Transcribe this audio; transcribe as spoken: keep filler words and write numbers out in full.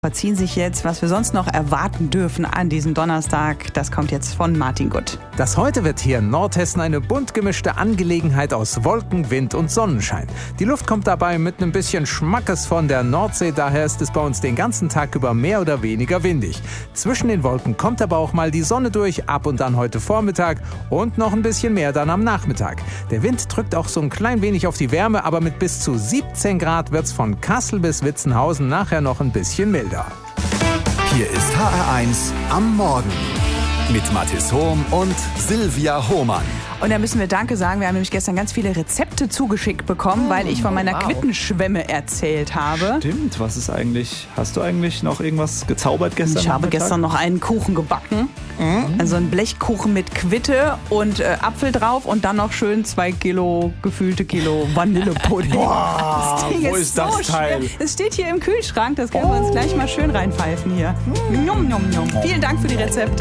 Verziehen sich jetzt, was wir sonst noch erwarten dürfen an diesem Donnerstag. Das kommt jetzt von Martin Gutt. Das heute wird hier in Nordhessen eine bunt gemischte Angelegenheit aus Wolken, Wind und Sonnenschein. Die Luft kommt dabei mit einem bisschen Schmackes von der Nordsee, daher ist es bei uns den ganzen Tag über mehr oder weniger windig. Zwischen den Wolken kommt aber auch mal die Sonne durch, ab und an heute Vormittag und noch ein bisschen mehr dann am Nachmittag. Der Wind drückt auch so ein klein wenig auf die Wärme, aber mit bis zu siebzehn Grad wird's von Kassel bis Witzenhausen nachher noch ein bisschen milder. Hier ist H R eins am Morgen mit Mathis Hohm und Silvia Hohmann. Und da müssen wir Danke sagen. Wir haben nämlich gestern ganz viele Rezepte zugeschickt bekommen, weil ich von meiner wow. Quittenschwemme erzählt habe. Stimmt, was ist eigentlich, hast du eigentlich noch irgendwas gezaubert gestern? Ich habe Nachmittag? gestern noch einen Kuchen gebacken. Mhm. Also einen Blechkuchen mit Quitte und äh, Apfel drauf und dann noch schön zwei Kilo, gefühlte Kilo Vanillepudding. Boah, das Ding wo ist das so Teil? schwer. Es steht hier im Kühlschrank, das können wir uns gleich mal schön reinpfeifen hier. Njum, njum, njum. Vielen Dank für die Rezepte.